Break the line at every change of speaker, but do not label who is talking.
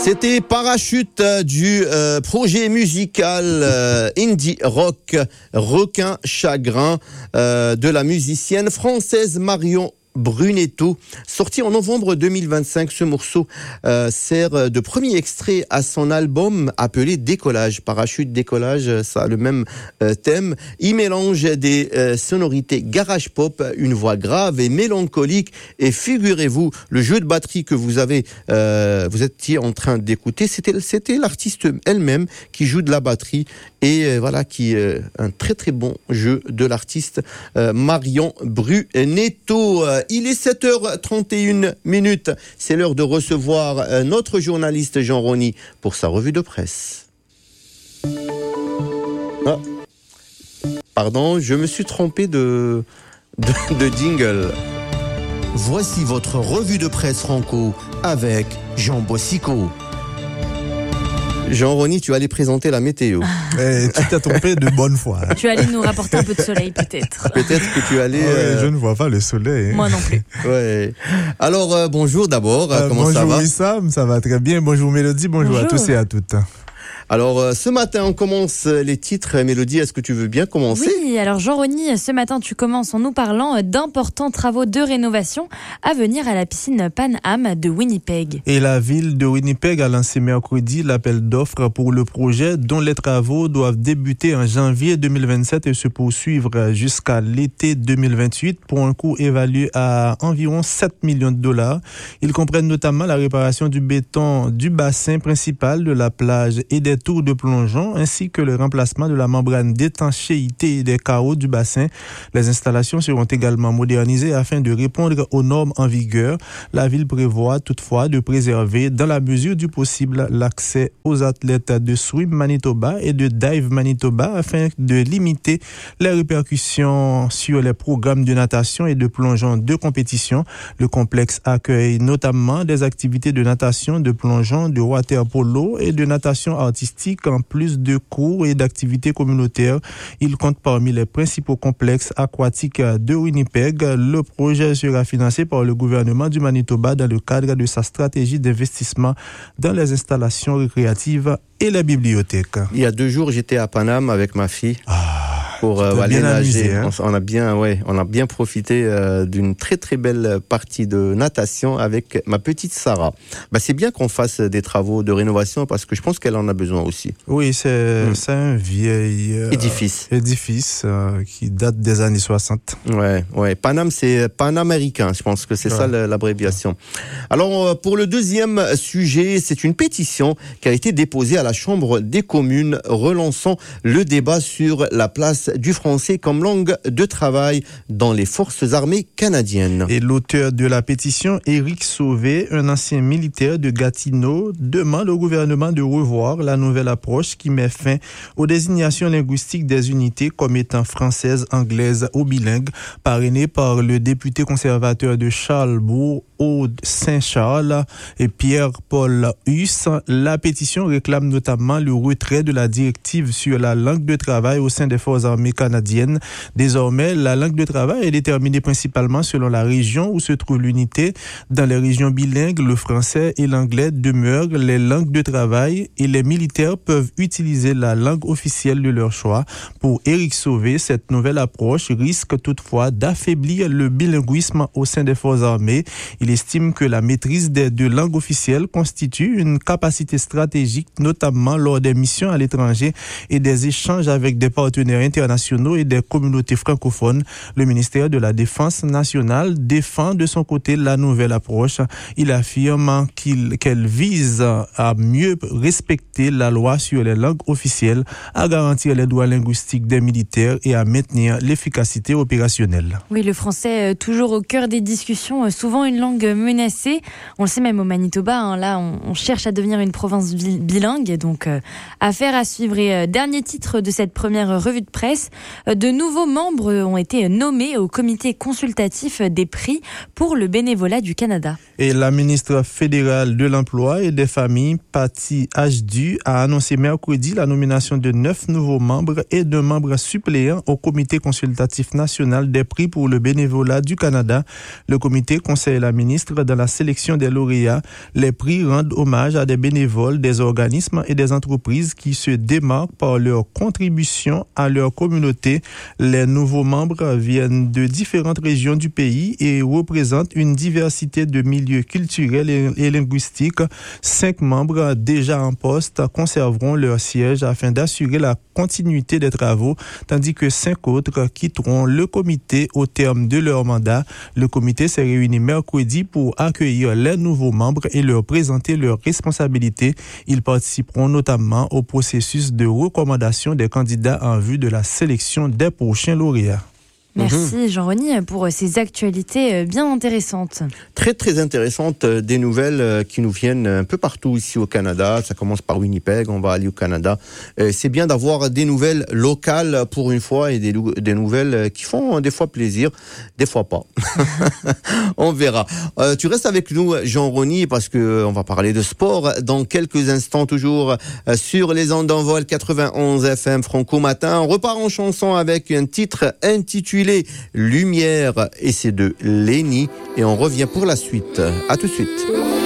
C'était Parachute du projet musical indie rock Requin Chagrin de la musicienne française Marion Brunetto, sorti en novembre 2025. Ce morceau sert de premier extrait à son album appelé Décollage. Parachute, décollage, ça a le même thème. Il mélange des sonorités garage pop, une voix grave et mélancolique. Et figurez-vous, le jeu de batterie que vous étiez en train d'écouter, c'était l'artiste elle-même qui joue de la batterie. Et voilà, qui est un très très bon jeu de l'artiste Marion Brunetto. Il est 7h31. C'est l'heure de recevoir notre journaliste Jean Rony pour sa revue de presse. Ah. Pardon, je me suis trompé de jingle. Voici votre revue de presse franco avec Jean Bossico. Jean Rony, tu allais présenter la météo.
Tu t'es trompé de bonne foi.
Tu allais nous rapporter un peu de soleil, peut-être.
Peut-être que tu allais...
je ne vois pas le soleil.
Moi non plus.
Ouais. Alors, bonjour d'abord. Comment
bonjour
ça va?
Bonjour Wissam, ça va très bien. Bonjour Mélodie, bonjour à tous et à toutes.
Alors, ce matin, on commence les titres. Mélodie, est-ce que tu veux bien commencer?
Oui, alors Jean Rony, ce matin, tu commences en nous parlant d'importants travaux de rénovation à venir à la piscine Pan Am de Winnipeg.
Et la ville de Winnipeg a lancé mercredi l'appel d'offres pour le projet dont les travaux doivent débuter en janvier 2027 et se poursuivre jusqu'à l'été 2028 pour un coût évalué à environ 7 millions de dollars. Ils comprennent notamment la réparation du béton du bassin principal de la plage et des tours de plongeon, ainsi que le remplacement de la membrane d'étanchéité et des carreaux du bassin. Les installations seront également modernisées afin de répondre aux normes en vigueur. La ville prévoit toutefois de préserver, dans la mesure du possible, l'accès aux athlètes de Swim Manitoba et de Dive Manitoba afin de limiter les répercussions sur les programmes de natation et de plongeon de compétition. Le complexe accueille notamment des activités de natation, de plongeon, de water polo et de natation artistique, en plus de cours et d'activités communautaires. Il compte parmi les principaux complexes aquatiques de Winnipeg. Le projet sera financé par le gouvernement du Manitoba dans le cadre de sa stratégie d'investissement dans les installations récréatives et les bibliothèques.
Il y a 2 jours, j'étais à Paname avec ma fille. Pour aller
bien
nager.
Amusé, hein?
On a bien profité d'une très très belle partie de natation avec ma petite Sarah. C'est bien qu'on fasse des travaux de rénovation parce que je pense qu'elle en a besoin aussi.
Oui, c'est un vieil édifice qui date des années 60.
Ouais. Paname, c'est panaméricain. Je pense que c'est ça l'abréviation. Alors, pour le deuxième sujet, c'est une pétition qui a été déposée à la Chambre des communes relançant le débat sur la place du français comme langue de travail dans les forces armées canadiennes.
Et l'auteur de la pétition, Éric Sauvé, un ancien militaire de Gatineau, demande au gouvernement de revoir la nouvelle approche qui met fin aux désignations linguistiques des unités comme étant françaises, anglaises ou bilingues, parrainé par le député conservateur de Charlesbourg, Aude Saint-Charles et Pierre-Paul Huss. La pétition réclame notamment le retrait de la directive sur la langue de travail au sein des forces armées canadiennes. Désormais, la langue de travail est déterminée principalement selon la région où se trouve l'unité. Dans les régions bilingues, le français et l'anglais demeurent les langues de travail et les militaires peuvent utiliser la langue officielle de leur choix. Pour Éric Sauvé, cette nouvelle approche risque toutefois d'affaiblir le bilinguisme au sein des forces armées. Il estime que la maîtrise des 2 langues officielles constitue une capacité stratégique, notamment lors des missions à l'étranger et des échanges avec des partenaires internationaux et des communautés francophones. Le ministère de la Défense nationale défend de son côté la nouvelle approche. Il affirme qu'elle vise à mieux respecter la loi sur les langues officielles, à garantir les droits linguistiques des militaires et à maintenir l'efficacité opérationnelle.
Oui, le français toujours au cœur des discussions, souvent une langue menacée. On le sait même au Manitoba, là on cherche à devenir une province bilingue, donc affaire à suivre. Et dernier titre de cette première revue de presse. presse. De nouveaux membres ont été nommés au comité consultatif des prix pour le bénévolat du Canada.
Et la ministre fédérale de l'Emploi et des Familles, Patty Hajdu, a annoncé mercredi la nomination de 9 nouveaux membres et de membres suppléants au comité consultatif national des prix pour le bénévolat du Canada. Le comité conseille la ministre dans la sélection des lauréats. Les prix rendent hommage à des bénévoles, des organismes et des entreprises qui se démarquent par leur contribution à leur communauté. Les nouveaux membres viennent de différentes régions du pays et représentent une diversité de milieux culturels et linguistiques. 5 membres déjà en poste conserveront leur siège afin d'assurer la continuité des travaux, tandis que 5 autres quitteront le comité au terme de leur mandat. Le comité s'est réuni mercredi pour accueillir les nouveaux membres et leur présenter leurs responsabilités. Ils participeront notamment au processus de recommandation des candidats en vue de la sélection des prochains lauréats.
Merci Jean-Rony pour ces actualités bien intéressantes.
Très très intéressantes, des nouvelles qui nous viennent un peu partout ici au Canada. Ça commence par Winnipeg, on va aller au Canada. C'est bien d'avoir des nouvelles locales pour une fois et des nouvelles qui font des fois plaisir, des fois pas. On verra. Tu restes avec nous Jean-Rony parce que on va parler de sport dans quelques instants, toujours sur les ondes d'Envol 91 FM Franco Matin. On repart en chanson avec un titre intitulé Lumière et c'est de Lenny et on revient pour la suite. À tout de suite.